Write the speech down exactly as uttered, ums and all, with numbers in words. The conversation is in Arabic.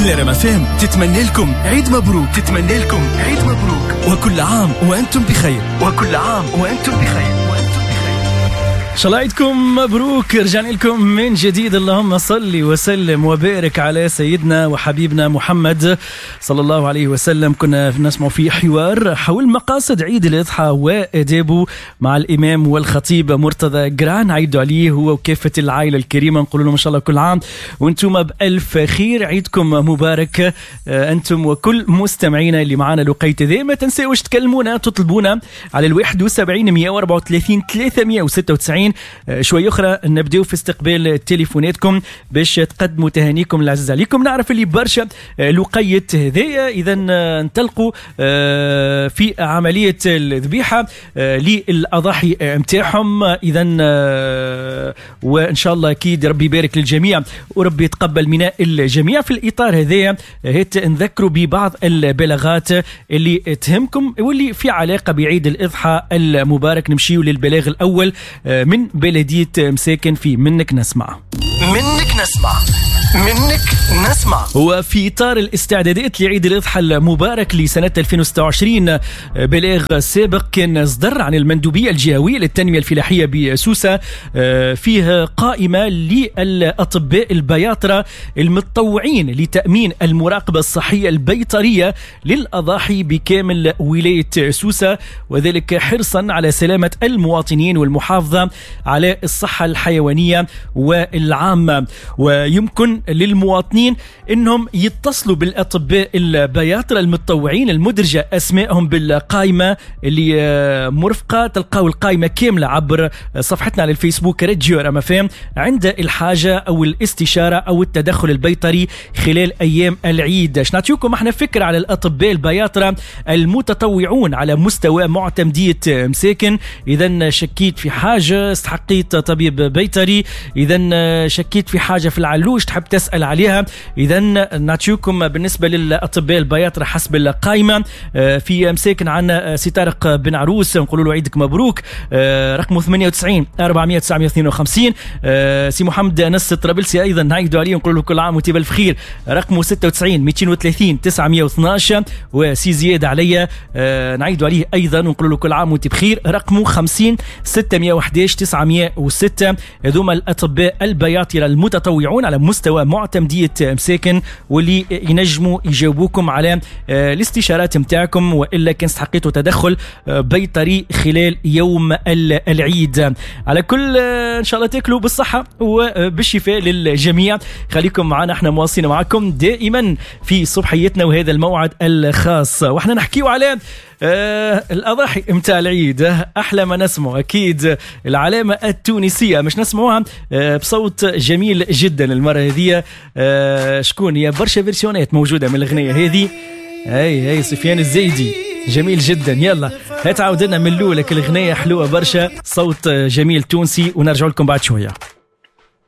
ليرة مفهم تتمنى لكم عيد مبروك، تتمنى لكم عيد مبروك، وكل عام وأنتم بخير، وكل عام وأنتم بخير. إن شاء الله عيدكم مبروك. رجعنا لكم من جديد. اللهم صل وسلم وبارك على سيدنا وحبيبنا محمد صلى الله عليه وسلم. كنا نسمع في حوار حول مقاصد عيد الأضحى وآدابه مع الإمام والخطيب مرتضى قران. عيدوا عليه هو وكافة العائلة الكريمة، نقول لهم إن شاء الله كل عام وأنتم بألف خير. عيدكم مبارك أنتم وكل مستمعينا اللي معنا لقيت ذي. ما تنسوش تكلمونا تطلبونا على الواحد وسبعين مية واربعة وثلاثين ثلاثمية وستة وتسعين. شوي أخرى نبدأ في استقبال تليفوناتكم باش تقدموا تهانيكم العزيز عليكم. نعرف اللي برشا لقية هذية إذا نتلقوا في عملية الذبيحة للأضاحي متاعهم. إذا وإن شاء الله أكيد ربي يبارك للجميع وربي يتقبل من الجميع. في الإطار هذايا هيت نذكروا ببعض البلاغات اللي تهمكم واللي في علاقة بعيد الأضحى المبارك. نمشيو للبلاغ الأول من بلدية مساكن في منك نسمع. منك نسمع منك نسمع وفي إطار الاستعدادات لعيد الأضحى المبارك لسنة ألفين وستة وعشرين، بلاغ سابق كان اصدر عن المندوبية الجهوية للتنمية الفلاحية بسوسة فيه قائمة للأطباء البياطرة المتطوعين لتأمين المراقبة الصحية البيطرية للأضاحي بكامل ولاية سوسة، وذلك حرصا على سلامة المواطنين والمحافظة على الصحة الحيوانية والعامة. ويمكن للمواطنين انهم يتصلوا بالاطباء البياطرة المتطوعين المدرجة اسمائهم بالقائمة اللي مرفقة. تلقاو القائمة كاملة عبر صفحتنا على الفيسبوك راديو رام اف ام عند الحاجة او الاستشارة او التدخل البيطري خلال ايام العيد. اش نعطيكم احنا فكرة على الاطباء البياطرة المتطوعون على مستوى معتمدية مساكن. اذا شكيت في حاجة استحقيت طبيب بيطري، اذا شكيت في حاجة في العلوش تحب تسأل عليها، إذا نعطيكم بالنسبة للأطباء البياطرة حسب القائمة. في مساكن عنا سي طارق بن عروس نقول له عيدك مبروك، رقمه ثمانية وتسعين أربعمية تسعمية واثنين وخمسين. سي محمد نص طرابلسي أيضا نعيدوا عليه نقول له كل عام وانت بالف خير، رقمه ستة وتسعين مئتين وثلاثين تسعمية واثناشر. وسي زياد عليا نعيدوا عليه أيضا ونقول له كل عام وانت بخير، رقمه خمسين ستمية وأحد عشر تسعمية وستة. هذوما الأطباء البياطرة المتطوعون على مستوى معتمدية مساكن واللي ينجموا يجاوبوكم على الاستشارات متاعكم وإلا كان استحقيتوا تدخل بيطري خلال يوم العيد. على كل إن شاء الله تاكلوا بالصحة وبالشفاء للجميع. خليكم معنا احنا مواصلين معكم دائما في صبحيتنا وهذا الموعد الخاص واحنا نحكيوا على آه الأضاحي متاع العيد. أحلى ما نسمع أكيد العلامة التونسية مش نسمعوها آه بصوت جميل جدا المرة هذه. آه شكون هي برشا فيرسيونات موجودة من الأغنية هذه. هاي هاي سفيان الزايدي جميل جدا. يلا هات عاودنا من الأولى الأغنية حلوة برشا، صوت جميل تونسي ونرجع لكم بعد شوية.